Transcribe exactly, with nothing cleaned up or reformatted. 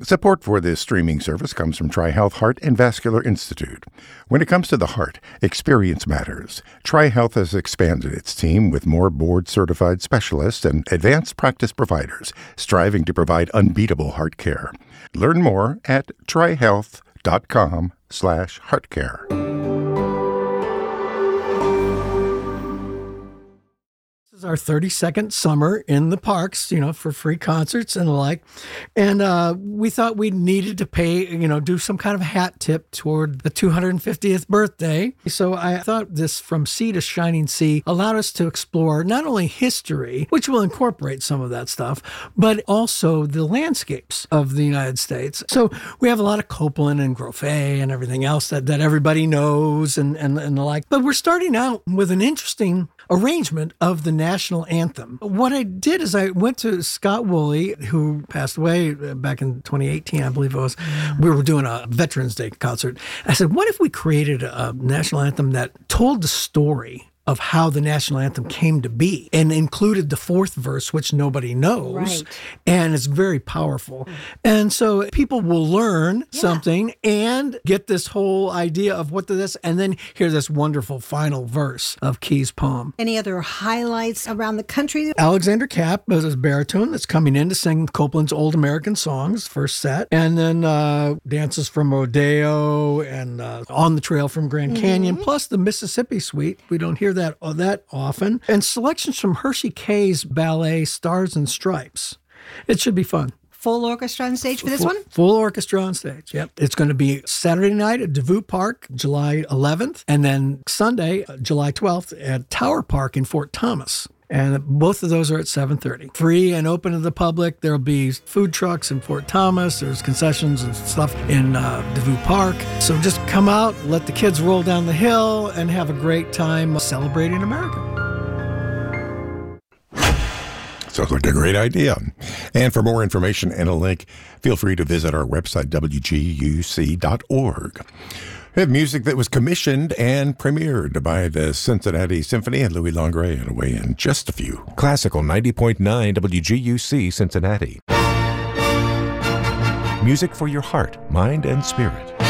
Support for this streaming service comes from TriHealth Heart and Vascular Institute. When it comes to the heart, experience matters. TriHealth has expanded its team with more board-certified specialists and advanced practice providers, striving to provide unbeatable heart care. Learn more at trihealth.com slash heartcare. Our thirty-second summer in the parks, you know, for free concerts and the like. And uh, we thought we needed to pay, you know, do some kind of hat tip toward the two hundred fiftieth birthday. So I thought this From Sea to Shining Sea allowed us to explore not only history, which will incorporate some of that stuff, but also the landscapes of the United States. So we have a lot of Copeland and Grove and everything else that, that everybody knows and, and, and the like. But we're starting out with an interesting arrangement of the national anthem. What I did is I went to Scott Woolley, who passed away back in twenty eighteen, I believe it was. We were doing a Veterans Day concert. I said, what if we created a national anthem that told the story of how the national anthem came to be and included the fourth verse, which nobody knows. Right. And it's very powerful. And so people will learn Yeah. something and get this whole idea of what this, and then hear this wonderful final verse of Key's poem. Any other highlights around the country? Alexander Kapp is a baritone that's coming in to sing Copeland's Old American Songs, first set. And then uh, dances from Rodeo and uh, On the Trail from Grand Canyon, plus the Mississippi Suite. We don't hear that uh, that often. And selections from Hershey Kay's ballet Stars and Stripes. It should be fun. Full orchestra on stage for this full, one? Full orchestra on stage, yep. It's going to be Saturday night at Devout Park, July eleventh, and then Sunday, uh, July twelfth, at Tower Park in Fort Thomas. And both of those are at seven thirty. Free and open to the public. There'll be food trucks in Fort Thomas. There's concessions and stuff in uh, Devout Park. So just come out, let the kids roll down the hill, and have a great time celebrating America. Sounds like a great idea. And for more information and a link, feel free to visit our website, w g u c dot org. We have music that was commissioned and premiered by the Cincinnati Symphony and Louis Langray, and away in just a few. Classical ninety point nine W G U C Cincinnati. Music for your heart, mind, and spirit.